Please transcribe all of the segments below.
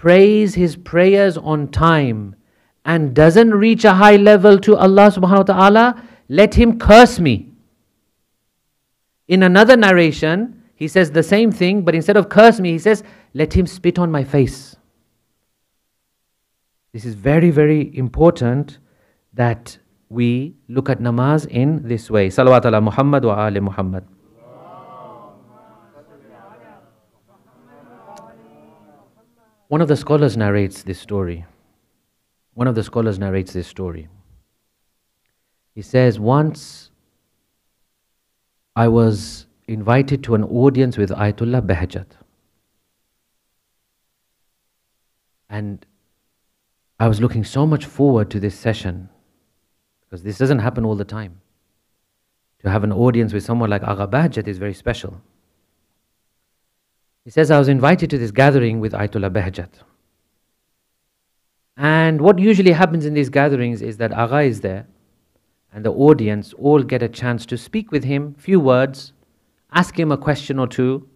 prays his prayers on time and doesn't reach a high level to Allah subhanahu wa ta'ala, let him curse me. In another narration, he says the same thing, but instead of curse me, he says, let him spit on my face. This is very, very important that we look at namaz in this way. Salawat ala Muhammad wa ali Muhammad. One of the scholars narrates this story. He says, once I was invited to an audience with Ayatollah Behjat. And I was looking so much forward to this session, because this doesn't happen all the time. To have an audience with someone like Agha Behjat is very special. He says, I was invited to this gathering with Ayatollah Behjat. And what usually happens in these gatherings is that Agha is there, and the audience all get a chance to speak with him, few words, ask him a question or two.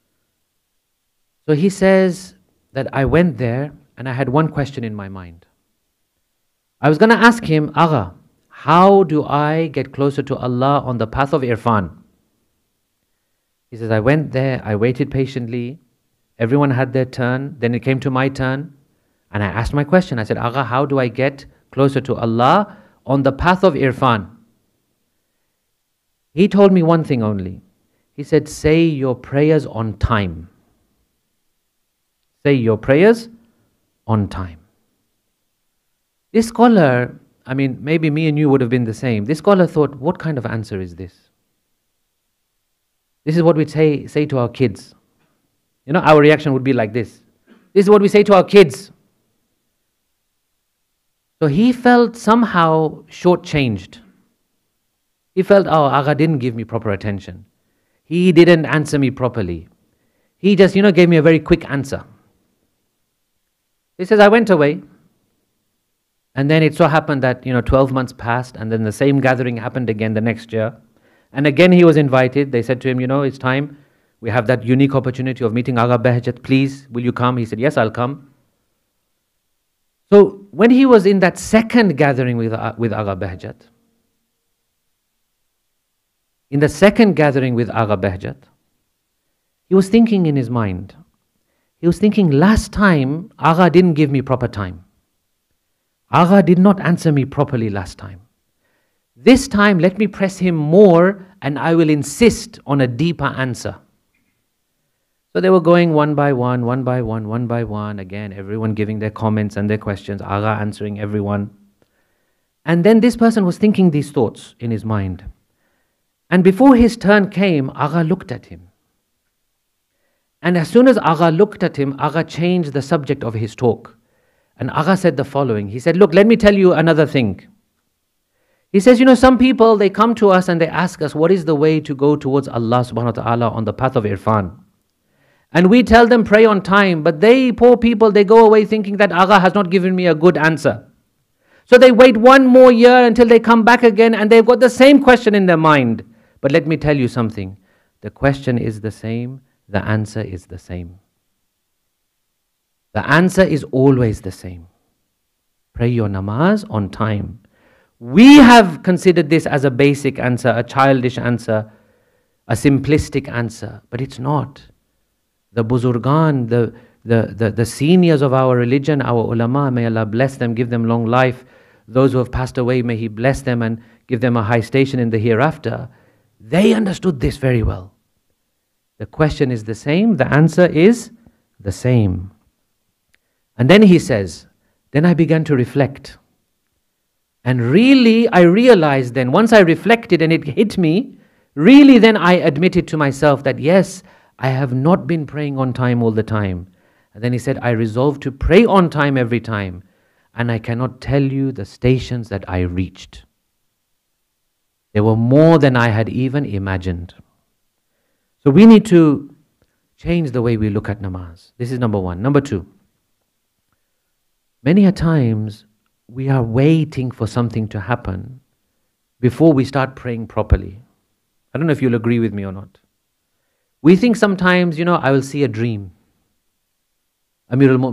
So he says that I went there and I had one question in my mind. I was going to ask him, Agha, how do I get closer to Allah on the path of irfan? He says, I went there, I waited patiently, everyone had their turn, then it came to my turn, and I asked my question. I said, Agha, how do I get closer to Allah on the path of irfan? He told me one thing only. He said, say your prayers on time. Say your prayers on time. This scholar, I mean, maybe me and you would have been the same. This scholar thought, what kind of answer is this? This is what we say to our kids. You know, our reaction would be like this. This is what we say to our kids. So he felt somehow shortchanged. He felt, oh, Agha didn't give me proper attention. He didn't answer me properly. He just, gave me a very quick answer. He says, I went away. And then it so happened that, 12 months passed, and then the same gathering happened again the next year. And again he was invited. They said to him, it's time. We have that unique opportunity of meeting Agha Behjat. Please, will you come? He said, yes, I'll come. So when he was in that second gathering with Agha Behjat, he was thinking in his mind. He was thinking, last time Agha didn't give me proper time. Agha did not answer me properly last time. This time, let me press him more and I will insist on a deeper answer. So they were going one by one, again, everyone giving their comments and their questions, Agha answering everyone. And then this person was thinking these thoughts in his mind. And before his turn came, Agha looked at him. And as soon as Agha looked at him, Agha changed the subject of his talk. And Agha said the following. He said, look, let me tell you another thing. He says, some people, they come to us and they ask us, what is the way to go towards Allah subhanahu wa ta'ala on the path of irfan? And we tell them, pray on time. But they, poor people, they go away thinking that Agha has not given me a good answer. So they wait one more year until they come back again and they've got the same question in their mind. But let me tell you something. The question is the same. The answer is the same. The answer is always the same. Pray your namaz on time. We have considered this as a basic answer, a childish answer, a simplistic answer, but it's not. The Buzurgan, the seniors of our religion, our ulama, may Allah bless them, give them long life. Those who have passed away, may He bless them and give them a high station in the hereafter. They understood this very well. The question is the same, the answer is the same. And then he says, then I began to reflect. And really, I realized then, once I reflected and it hit me, really then I admitted to myself that yes, I have not been praying on time all the time. And then he said, I resolved to pray on time every time. And I cannot tell you the stations that I reached. There were more than I had even imagined. So we need to change the way we look at namaz. This is number one. Number two, many a times we are waiting for something to happen before we start praying properly. I don't know if you'll agree with me or not. We think sometimes, I will see a dream. Amirul Mu'mineen